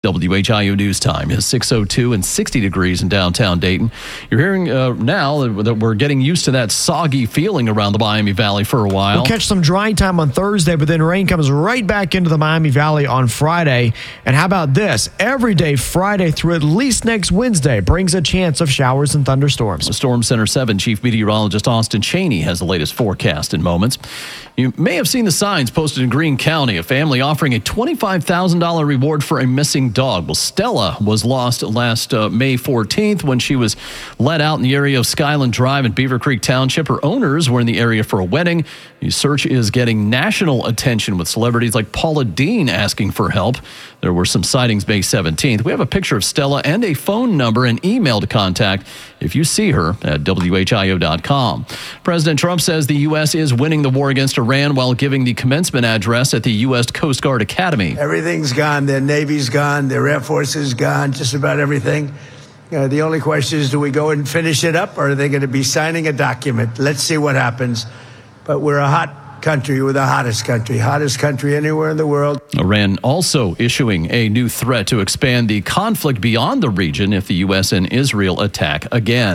WHIO News Time is 6:02 and 60 degrees in downtown Dayton. You're hearing now that we're getting used to that soggy feeling around the Miami Valley for a while. We'll catch some drying time on Thursday, but then rain comes right back into the Miami Valley on Friday. And how about this? Every day Friday through at least next Wednesday brings a chance of showers and thunderstorms. Storm Center 7 Chief Meteorologist Austin Cheney has the latest forecast in moments. You may have seen the signs posted in Greene County, a family offering a $25,000 reward for a missing dog. Well, Stella was lost last May 14th when she was let out in the area of Skyland Drive in Beaver Creek Township. Her owners were in the area for a wedding. The search is getting national attention with celebrities like Paula Deen asking for help. There were some sightings May 17th. We have a picture of Stella and a phone number and email to contact if you see her at WHIO.com. President Trump says the U.S. is winning the war against Iran while giving the commencement address at the U.S. Coast Guard Academy. Everything's gone. Their Navy's gone. Their Air Force is gone. Just about everything. The only question is, do we go and finish it up, or are they going to be signing a document? Let's see what happens. But we're a hot country. We're the hottest country anywhere in the world. Iran also issuing a new threat to expand the conflict beyond the region if the U.S. and Israel attack again.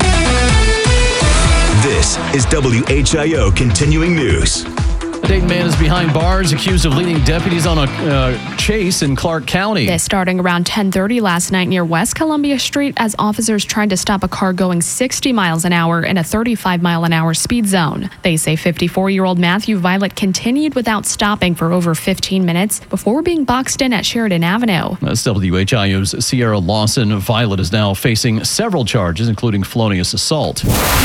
This is WHIO Continuing News. A Dayton man is behind bars accused of leading deputies on a chase in Clark County. This starting around 10:30 last night near West Columbia Street as officers tried to stop a car going 60 miles an hour in a 35-mile-an-hour speed zone. They say 54-year-old Matthew Violet continued without stopping for over 15 minutes before being boxed in at Sheridan Avenue. That's WHIO's Sierra Lawson. Violet is now facing several charges, including felonious assault.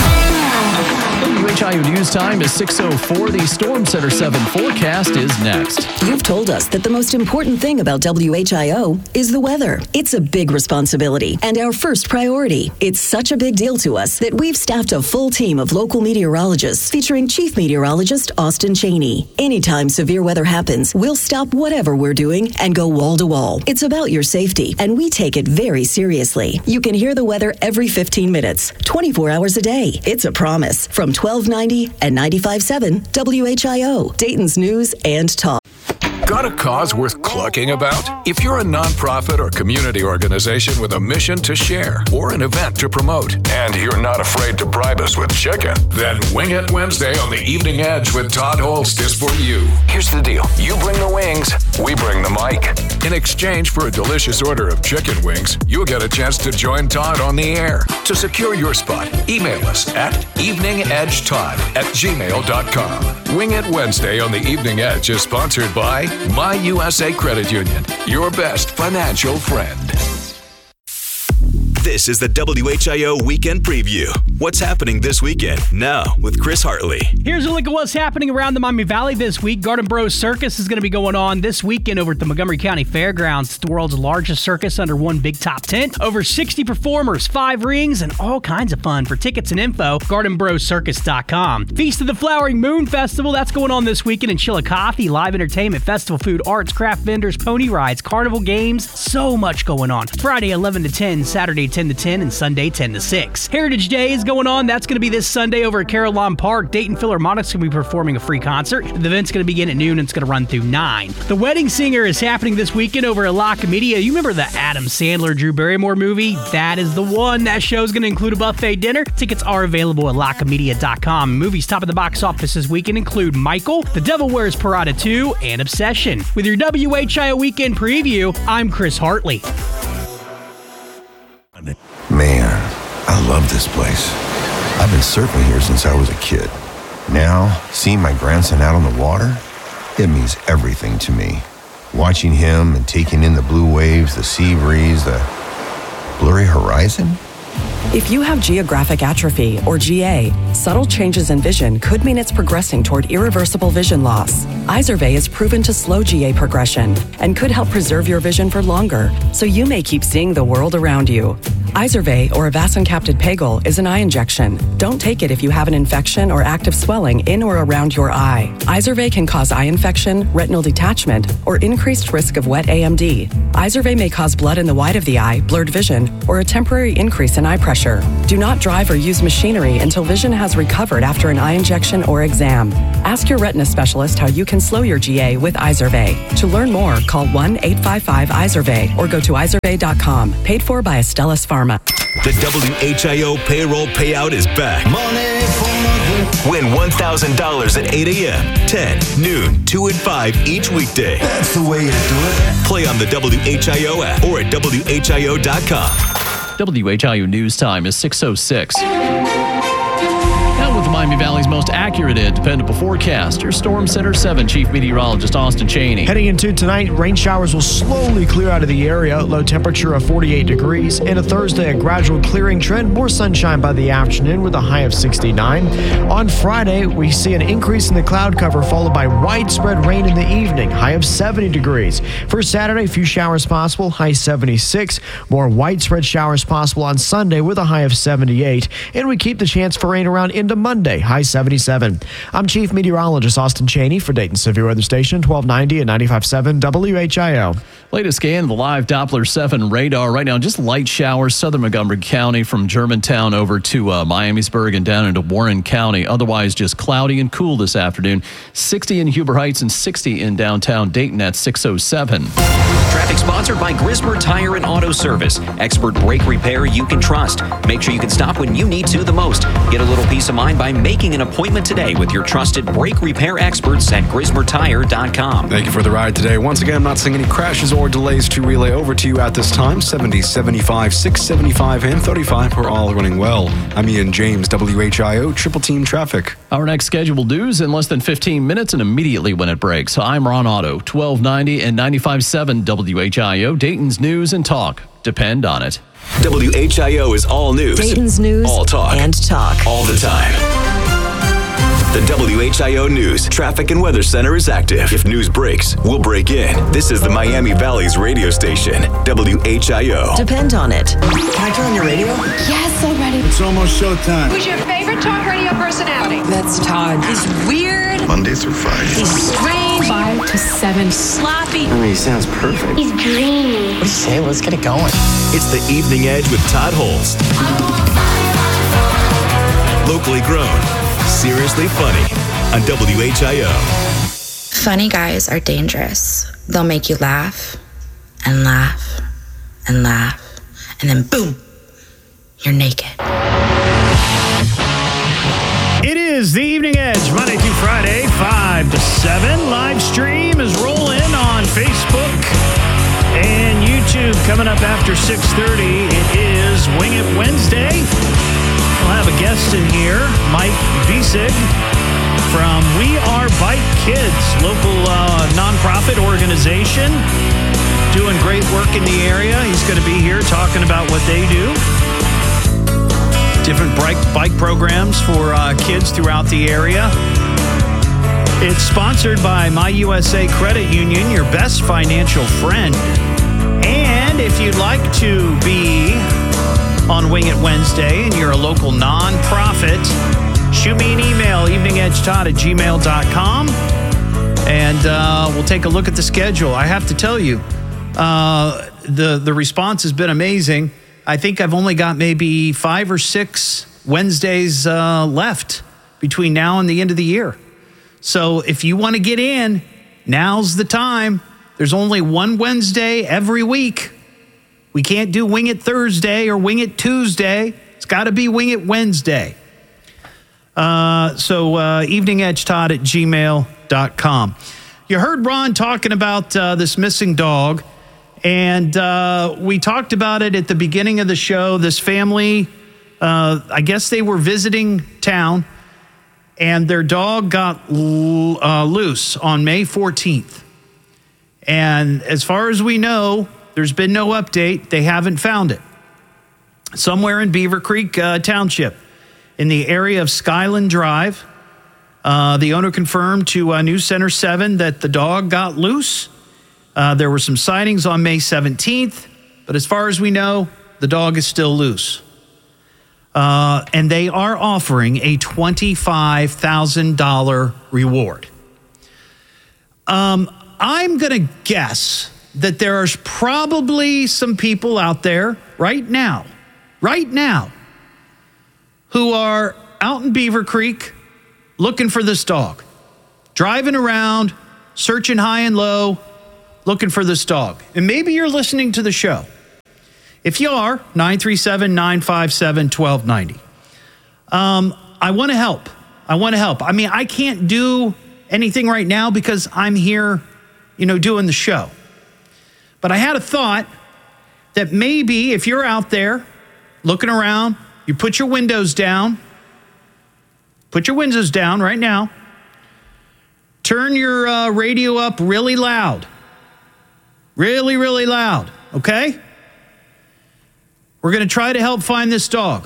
WHIO News Time is 6:04. The Storm Center 7 forecast is next. You've told us that the most important thing about WHIO is the weather. It's a big responsibility and our first priority. It's such a big deal to us that we've staffed a full team of local meteorologists featuring Chief Meteorologist Austin Cheney. Anytime severe weather happens, we'll stop whatever we're doing and go wall to wall. It's about your safety, and we take it very seriously. You can hear the weather every 15 minutes, 24 hours a day. It's a promise from 1290 and 95.7 WHIO, Dayton's News and Talk. Got a cause worth clucking about? If you're a nonprofit or community organization with a mission to share or an event to promote, and you're not afraid to bribe us with chicken, then Wing It Wednesday on the Evening Edge with Todd Holst is for you. Here's the deal. You bring the wings, we bring the mic. In exchange for a delicious order of chicken wings, you'll get a chance to join Todd on the air. To secure your spot, email us at eveningedgetodd@gmail.com. Wing It Wednesday on the Evening Edge is sponsored by My USA Credit Union, your best financial friend. This is the WHIO Weekend Preview. What's happening this weekend? Now with Chris Hartley. Here's a look at what's happening around the Miami Valley this week. Garden Bros Circus is going to be going on this weekend over at the Montgomery County Fairgrounds. It's the world's largest circus under one big top tent. Over 60 performers, 5 rings, and all kinds of fun. For tickets and info, gardenbroscircus.com. Feast of the Flowering Moon Festival, that's going on this weekend in Chillicothe. Live entertainment, festival food, arts, craft vendors, pony rides, carnival games, so much going on. Friday 11 to 10, Saturday 10 to 10, and Sunday 10 to 6. Heritage Day is going on. That's going to be this Sunday over at Carillon Park. Dayton Philharmonic's going to be performing a free concert. The event's going to begin at noon and it's going to run through 9. The Wedding Singer is happening this weekend over at La Comedia. You remember the Adam Sandler, Drew Barrymore movie? That is the one. That show's going to include a buffet dinner. Tickets are available at lacomedia.com. Movies top of the box office this weekend include Michael, The Devil Wears Prada 2, and Obsession. With your WHIO Weekend Preview, I'm Chris Hartley. Man, I love this place. I've been surfing here since I was a kid. Now, seeing my grandson out on the water, it means everything to me. Watching him and taking in the blue waves, the sea breeze, the blurry horizon. If you have geographic atrophy, or GA, subtle changes in vision could mean it's progressing toward irreversible vision loss. Izervay is proven to slow GA progression and could help preserve your vision for longer, so you may keep seeing the world around you. Izervay, or avacincaptad pegol, is an eye injection. Don't take it if you have an infection or active swelling in or around your eye. Izervay can cause eye infection, retinal detachment, or increased risk of wet AMD. Izervay may cause blood in the white of the eye, blurred vision, or a temporary increase in eye pressure. Do not drive or use machinery until vision has recovered after an eye injection or exam. Ask your retina specialist how you can slow your GA with Izervay. To learn more, call 1-855-IZERVAY or go to izervay.com. Paid for by Astellas Pharma. The WHIO payroll payout is back. Win $1,000 at 8 a.m., 10, noon, 2 and 5 each weekday. That's the way to do it. Play on the WHIO app or at WHIO.com. WHIO News Time is 6:06. Now with the Miami Valley's most accurate and dependable forecast, your Storm Center 7 Chief Meteorologist Austin Cheney. Heading into tonight, rain showers will slowly clear out of the area. Low temperature of 48 degrees. Into Thursday, a gradual clearing trend. More sunshine by the afternoon with a high of 69. On Friday, we see an increase in the cloud cover followed by widespread rain in the evening. High of 70 degrees. For Saturday, a few showers possible. High 76. More widespread showers possible on Sunday with a high of 78. And we keep the chance for rain around into Monday. High 77. I'm Chief Meteorologist Austin Cheney for Dayton Severe Weather Station 1290 and 95.7 WHIO. Latest scan of the live Doppler 7 radar. Right now, just light showers, southern Montgomery County from Germantown over to Miamisburg and down into Warren County. Otherwise, just cloudy and cool this afternoon. 60 in Huber Heights and 60 in downtown Dayton at 6:07. Traffic sponsored by Grismer Tire and Auto Service. Expert brake repair you can trust. Make sure you can stop when you need to the most. Get a little peace of mind by making an appointment today with your trusted brake repair experts at GrismerTire.com. Thank you for the ride today. Once again, I'm not seeing any crashes or delays to relay over to you at this time. 70, 75, 675, and 35 are all running well. I'm Ian James, WHIO Triple Team Traffic. Our next scheduled news in less than 15 minutes and immediately when it breaks. I'm Ron Otto, 1290 and 95.7 WHIO, Dayton's News and Talk. Depend on it. WHIO is all news. Dayton's News all talk. And talk. All the time. The WHIO News Traffic and Weather Center is active. If news breaks, we'll break in. This is the Miami Valley's radio station, WHIO. Depend on it. Can I turn on your radio? Yes, already. It's almost showtime. Who's your favorite talk radio personality? That's Todd. He's weird. Monday through Friday. He's strange. 5 to 7. Sloppy. He sounds perfect. He's dreamy. What do you say? Let's get it going. It's the Evening Edge with Todd Holst. Locally grown. Seriously funny on WHIO. Funny guys are dangerous. They'll make you laugh and laugh and laugh, and then boom, you're naked. It is the Evening Edge, Monday through Friday, 5 to 7. Live stream is rolling on Facebook and YouTube. Coming up after 6:30, it is Wing It Wednesday. We'll have a guest in here, Mike Visig from We Are Bike Kids, local nonprofit organization, doing great work in the area. He's going to be here talking about what they do. Different bike programs for kids throughout the area. It's sponsored by My USA Credit Union, your best financial friend. And if you'd like to be on Wing It Wednesday and you're a local nonprofit, shoot me an email, eveningedgetodd@gmail.com, and we'll take a look at the schedule. I have to tell you, the response has been amazing. I think I've only got maybe 5 or 6 Wednesdays left between now and the end of the year. So if you want to get in, now's the time. There's only one Wednesday every week. We can't do Wing It Thursday or Wing It Tuesday. It's got to be Wing It Wednesday. So eveningedgetodd@gmail.com. You heard Ron talking about this missing dog, and we talked about it at the beginning of the show. This family, I guess they were visiting town, and their dog got loose on May 14th. And as far as we know, there's been no update. They haven't found it. Somewhere in Beaver Creek Township, in the area of Skyland Drive, the owner confirmed to News Center 7 that the dog got loose. There were some sightings on May 17th, but as far as we know, the dog is still loose. And they are offering a $25,000 reward. I'm going to guess that there's probably some people out there right now right now, who are out in Beaver Creek looking for this dog, driving around, searching high and low, looking for this dog. And maybe you're listening to the show. If you are, 937-957-1290. I want to help. I mean, I can't do anything right now because I'm here, doing the show. But I had a thought that maybe if you're out there looking around, you put your windows down. Put your windows down right now. Turn your radio up really loud. Really, really loud, okay? We're going to try to help find this dog.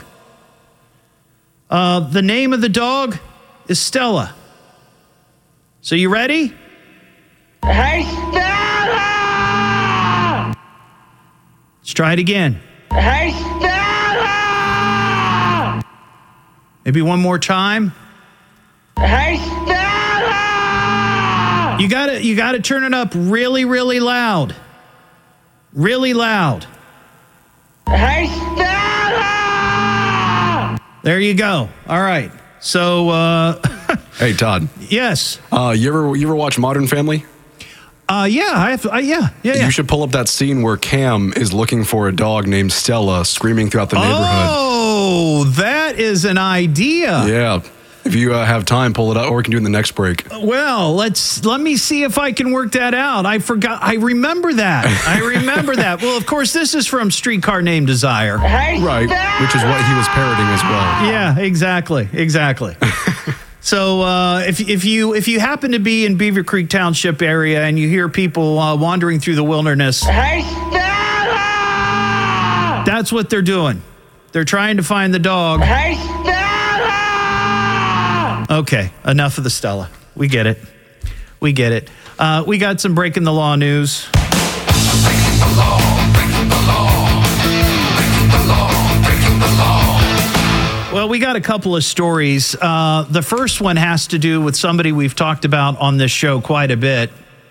The name of the dog is Stella. So you ready? Hey, Stella! Let's try it again. Hey, Stella! Maybe one more time. Hey, Stella! You gotta turn it up really, really loud. Really loud. Hey, Stella! There you go. All right. So, hey, Todd. Yes. You ever watch Modern Family? Yeah, I have. Yeah. You should pull up that scene where Cam is looking for a dog named Stella, screaming throughout the neighborhood. Oh, that is an idea. Yeah. If you have time, pull it up, or we can do it in the next break. Well, let me see if I can work that out. I forgot. I remember that. Well, of course, this is from Streetcar Named Desire. Hey, right, which is what he was parroting as well. Yeah, exactly. So if you happen to be in Beaver Creek Township area and you hear people wandering through the wilderness, hey, Stella! That's what they're doing. They're trying to find the dog. Hey, Stella! Okay, enough of the Stella. We get it. We got some breaking the law news. Breaking the law. Well, we got a couple of stories. The first one has to do with somebody we've talked about on this show quite a bit.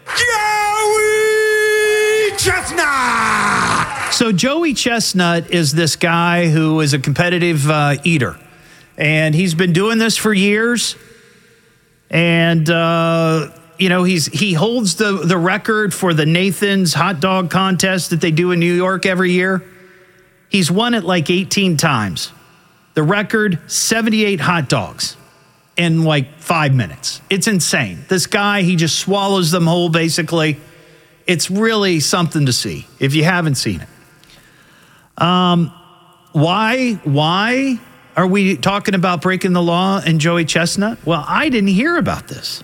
Joey Chestnut! So Joey Chestnut is this guy who is a competitive eater. And he's been doing this for years. And, he holds the record for the Nathan's hot dog contest that they do in New York every year. He's won it like 18 times. The record, 78 hot dogs in like 5 minutes. It's insane. This guy, he just swallows them whole, basically. It's really something to see if you haven't seen it. Why are we talking about breaking the law and Joey Chestnut? Well, I didn't hear about this.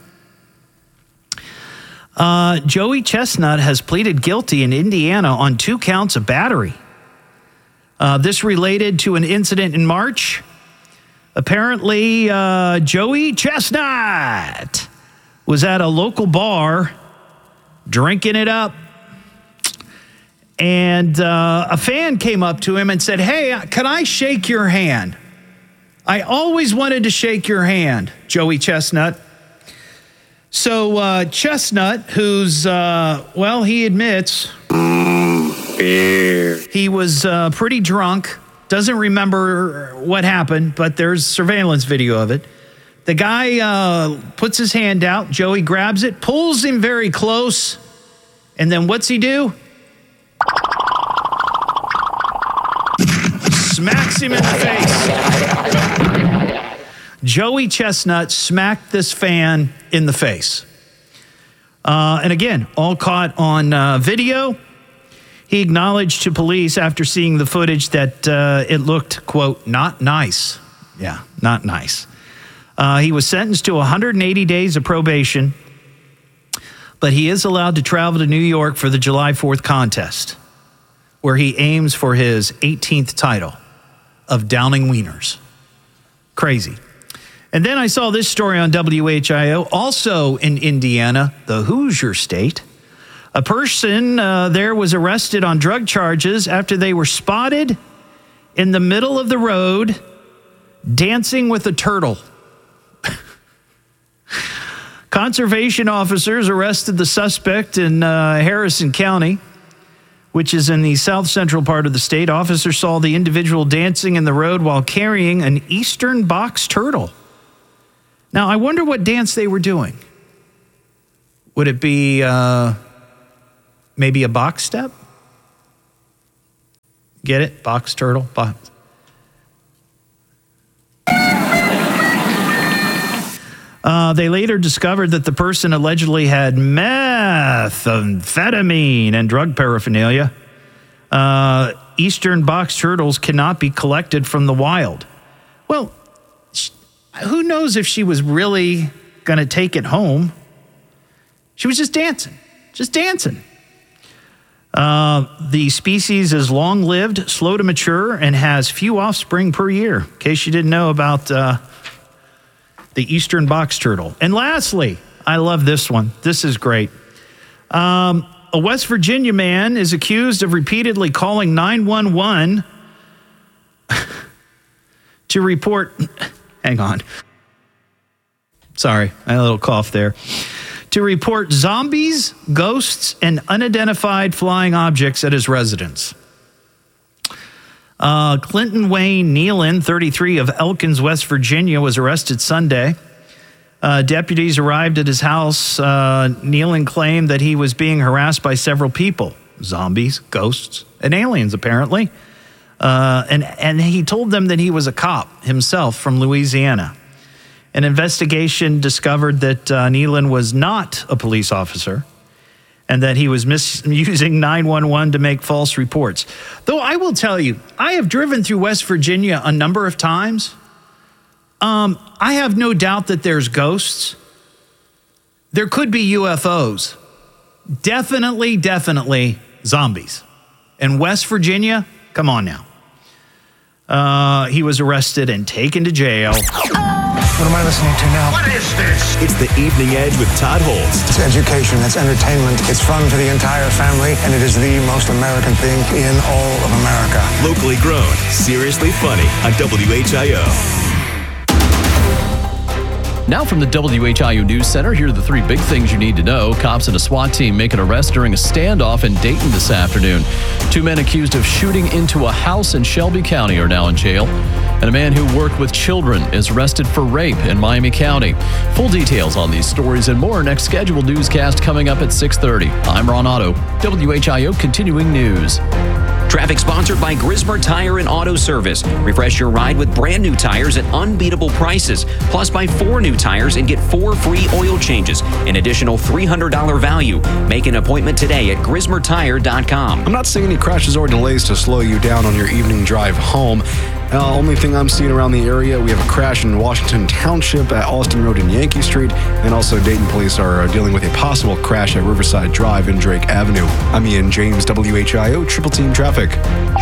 Joey Chestnut has pleaded guilty in Indiana on 2 counts of battery. This related to an incident in March. Apparently, Joey Chestnut was at a local bar drinking it up. And a fan came up to him and said, "Hey, can I shake your hand? I always wanted to shake your hand, Joey Chestnut." So Chestnut, who's, he admits he was pretty drunk, doesn't remember what happened, but there's surveillance video of it. The guy puts his hand out, Joey grabs it, pulls him very close, and then what's he do? Smacks him in the face. Joey Chestnut smacked this fan in the face. And again, all caught on video. He acknowledged to police after seeing the footage that it looked, quote, not nice. Yeah, not nice. He was sentenced to 180 days of probation, but he is allowed to travel to New York for the July 4th contest, where he aims for his 18th title of Downing Wieners. Crazy. And then I saw this story on WHIO, also in Indiana, the Hoosier state. A person there was arrested on drug charges after they were spotted in the middle of the road dancing with a turtle. Conservation officers arrested the suspect in Harrison County which is in the south central part of the state. Officers saw the individual dancing in the road while carrying an eastern box turtle. Now, I wonder what dance they were doing. Would it be maybe a box step? Get it? Box turtle? Box. They later discovered that the person allegedly had methamphetamine and drug paraphernalia. Eastern box turtles cannot be collected from the wild. Well, who knows if she was really going to take it home? She was just dancing. The species is long-lived, slow to mature, and has few offspring per year, in case you didn't know about the eastern box turtle. And lastly, I love this one. This is great. A West Virginia man is accused of repeatedly calling 911 to report... Hang on. Sorry, I had a little cough there. To report zombies, ghosts, and unidentified flying objects at his residence. Clinton Wayne Nealon, 33, of Elkins, West Virginia, was arrested Sunday. Deputies arrived at his house. Nealon claimed that he was being harassed by several people, zombies, ghosts, and aliens, apparently. And he told them that he was a cop himself from Louisiana. An investigation discovered that Nealon was not a police officer and that he was misusing 911 to make false reports. Though I will tell you, I have driven through West Virginia a number of times. I have no doubt that there's ghosts. There could be UFOs. Definitely zombies. In West Virginia, come on now. He was arrested and taken to jail. What am I listening to now? What is this? It's the Evening Edge with Todd Holtz. It's education, it's entertainment, it's fun for the entire family, and it is the most American thing in all of America. Locally grown, seriously funny on WHIO. Now from the WHIO News Center, here are the three big things you need to know. Cops and a SWAT team make an arrest during a standoff in Dayton this afternoon. Two men accused of shooting into a house in Shelby County are now in jail. And a man who worked with children is arrested for rape in Miami County. Full details on these stories and more next scheduled newscast coming up at 6:30. I'm Ron Otto, WHIO Continuing News. Traffic sponsored by Grismer Tire and Auto Service. Refresh your ride with brand new tires at unbeatable prices. Plus, buy 4 new tires and get 4 free oil changes. An additional $300 value. Make an appointment today at GrismerTire.com. I'm not seeing any crashes or delays to slow you down on your evening drive home. Only thing I'm seeing around the area, we have a crash in Washington Township at Austin Road and Yankee Street, and also Dayton police are dealing with a possible crash at Riverside Drive and Drake Avenue. I'm Ian James, WHIO Triple Team Traffic.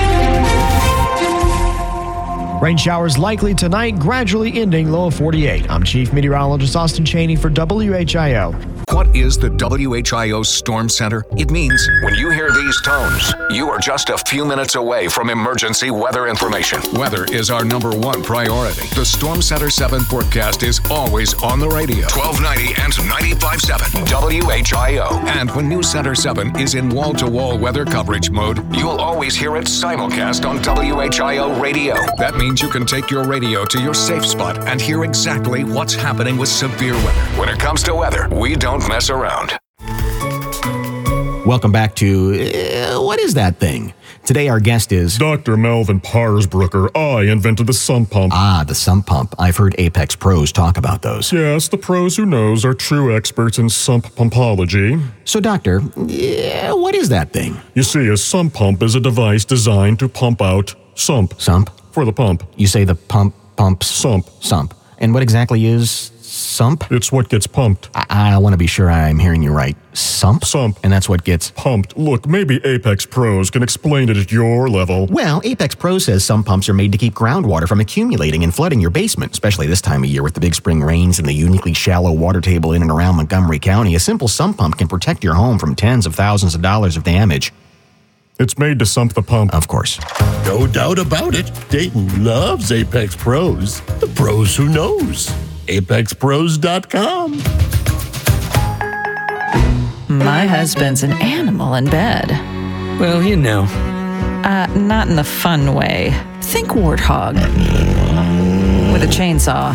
Rain showers likely tonight, gradually ending, low of 48. I'm Chief Meteorologist Austin Cheney for WHIO. What is the WHIO Storm Center? It means when you hear these tones, you are just a few minutes away from emergency weather information. Weather is our #1 priority. The Storm Center 7 forecast is always on the radio. 1290 and 95.7 WHIO. And when News Center 7 is in wall-to-wall weather coverage mode, you'll always hear it simulcast on WHIO radio. That means you can take your radio to your safe spot and hear exactly what's happening with severe weather. When it comes to weather, we don't mess around. Welcome back to What Is That Thing? Today our guest is Dr. Melvin Parsbrucker. I invented the sump pump. Ah, the sump pump. I've heard Apex pros talk about those. Yes, the pros who knows are true experts in sump pumpology. So, Doctor, what is that thing? You see, a sump pump is a device designed to pump out sump. Sump? For the pump. You say the pump pumps? Sump. Sump. And what exactly is sump? It's what gets pumped. I want to be sure I'm hearing you right. Sump? Sump. And that's what gets pumped. Look, maybe Apex Pros can explain it at your level. Well, Apex Pro says sump pumps are made to keep groundwater from accumulating and flooding your basement, especially this time of year with the big spring rains and the uniquely shallow water table in and around Montgomery County. A simple sump pump can protect your home from tens of thousands of dollars of damage. It's made to sump the pump. Of course. No doubt about it. Dayton loves Apex Pros. The pros who knows. ApexPros.com. My husband's an animal in bed. Well, you know. Not in the fun way. Think warthog. With a chainsaw.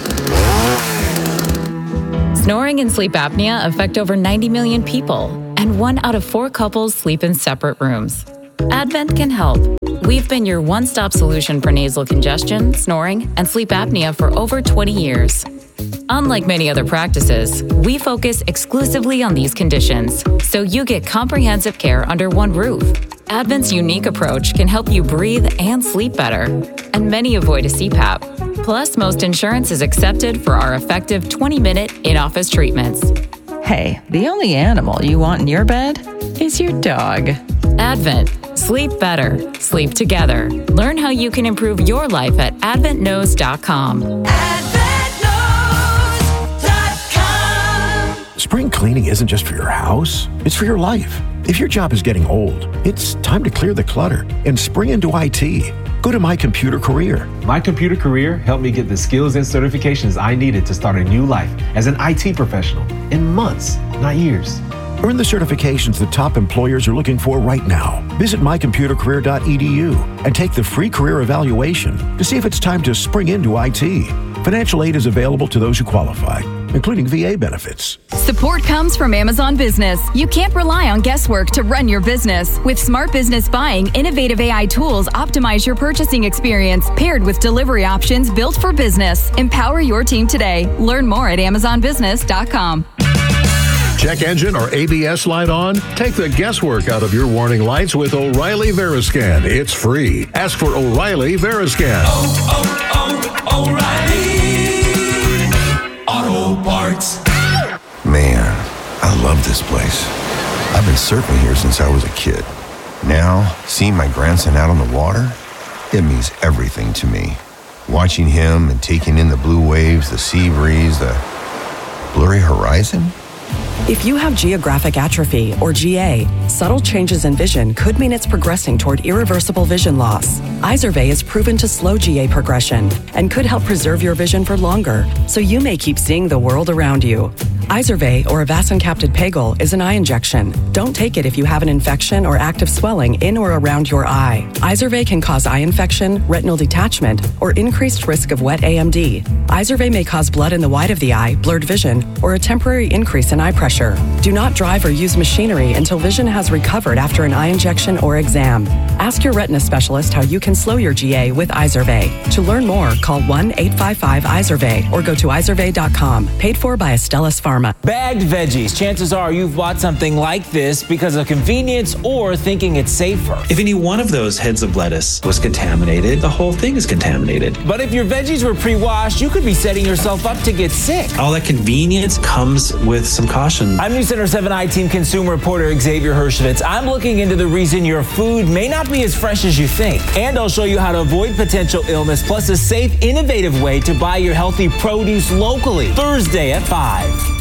Snoring and sleep apnea affect over 90 million people, and 1 out of 4 couples sleep in separate rooms. Advent can help. We've been your one-stop solution for nasal congestion, snoring, and sleep apnea for over 20 years. Unlike many other practices, we focus exclusively on these conditions, so you get comprehensive care under one roof. Advent's unique approach can help you breathe and sleep better, and many avoid a CPAP. Plus, most insurance is accepted for our effective 20-minute in-office treatments. Hey, the only animal you want in your bed is your dog. Advent. Sleep better. Sleep together. Learn how you can improve your life at adventknows.com. Spring cleaning isn't just for your house, it's for your life. If your job is getting old, it's time to clear the clutter and spring into IT. Go to My Computer Career. My Computer Career helped me get the skills and certifications I needed to start a new life as an IT professional in months, not years. Earn the certifications the top employers are looking for right now. Visit mycomputercareer.edu and take the free career evaluation to see if it's time to spring into IT. Financial aid is available to those who qualify, including VA benefits. Support comes from Amazon Business. You can't rely on guesswork to run your business. With Smart Business Buying, innovative AI tools optimize your purchasing experience, paired with delivery options built for business. Empower your team today. Learn more at amazonbusiness.com. Check engine or ABS light on? Take the guesswork out of your warning lights with O'Reilly Veriscan. It's free. Ask for O'Reilly Veriscan. O'Reilly Auto Parts. Man, I love this place. I've been surfing here since I was a kid. Now, seeing my grandson out on the water, it means everything to me. Watching him and taking in the blue waves, the sea breeze, the blurry horizon. If you have geographic atrophy, or GA, subtle changes in vision could mean it's progressing toward irreversible vision loss. Izervay is proven to slow GA progression and could help preserve your vision for longer, so you may keep seeing the world around you. Izervay, or avacincaptad pegol, is an eye injection. Don't take it if you have an infection or active swelling in or around your eye. Izervay can cause eye infection, retinal detachment, or increased risk of wet AMD. Izervay may cause blood in the white of the eye, blurred vision, or a temporary increase in eye pressure. Do not drive or use machinery until vision has recovered after an eye injection or exam. Ask your retina specialist how you can slow your GA with Izervay. To learn more, call 1-855-IZERVAY or go to izervay.com. Paid for by Astellas Pharma. Bagged veggies. Chances are you've bought something like this because of convenience or thinking it's safer. If any one of those heads of lettuce was contaminated, the whole thing is contaminated. But if your veggies were pre-washed, you could be setting yourself up to get sick. All that convenience comes with some caution. I'm News Center 7 I-Team consumer reporter Xavier Hershevitz. I'm looking into the reason your food may not be as fresh as you think. And I'll show you how to avoid potential illness, plus a safe, innovative way to buy your healthy produce locally. Thursday at 5.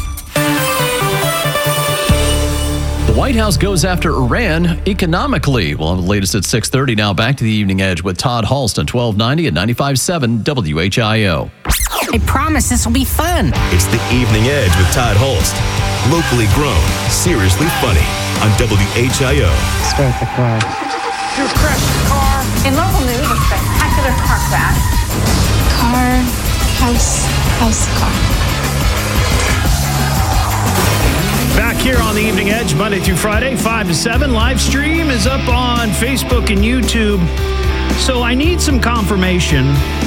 The White House goes after Iran economically. We'll have the latest at 6:30 now. Back to the Evening Edge with Todd Hulst on 1290 and 95.7 WHIO. I promise this will be fun. It's the Evening Edge with Todd Hulst. Locally grown, seriously funny on WHIO. Start the car. You crashed your car. In local news, a spectacular car crash. Car. Back here on the Evening Edge, Monday through Friday, 5 to 7. Live stream is up on Facebook and YouTube. So I need some confirmation.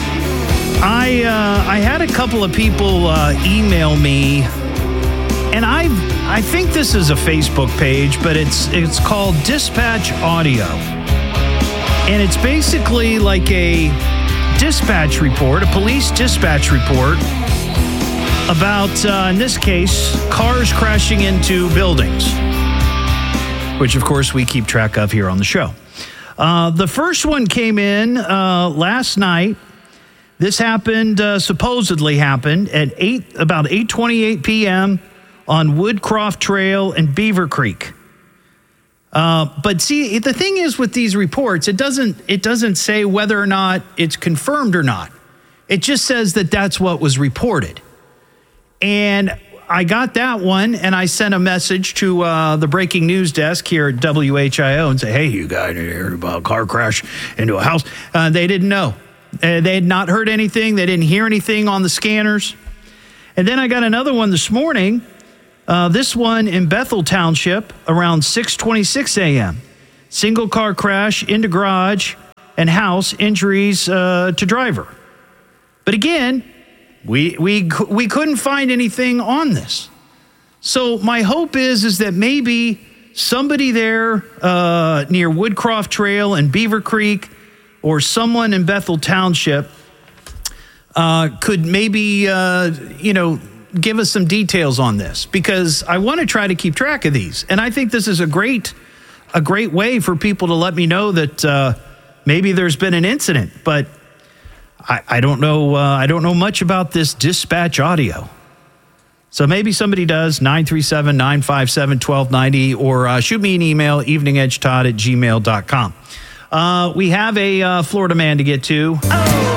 I had a couple of people email me, and I think this is a Facebook page, but it's called Dispatch Audio. And it's basically like a dispatch report, a police dispatch report about, in this case, cars crashing into buildings, which, of course, we keep track of here on the show. The first one came in last night. This happened, supposedly happened at about 8:28 p.m. on Woodcroft Trail in Beaver Creek. But see, the thing is with these reports, it doesn't say whether or not it's confirmed or not. It just says that that's what was reported. And I got that one, and I sent a message to the breaking news desk here at WHIO and say, hey, you guys heard about a car crash into a house? They didn't know. They had not heard anything. They didn't hear anything on the scanners. And then I got another one this morning, this one in Bethel Township around 6:26 a.m. Single car crash into garage and house, injuries to driver. But again, we couldn't find anything on this. So my hope is that maybe somebody there near Woodcroft Trail and Beaver Creek, or someone in Bethel Township could maybe give us some details on this, because I want to try to keep track of these. And I think this is a great way for people to let me know that maybe there's been an incident, but I don't know. I don't know much about this dispatch audio. So maybe somebody does. 937-957-1290, or shoot me an email, eveningedgetodd@gmail.com. We have a Florida man to get to.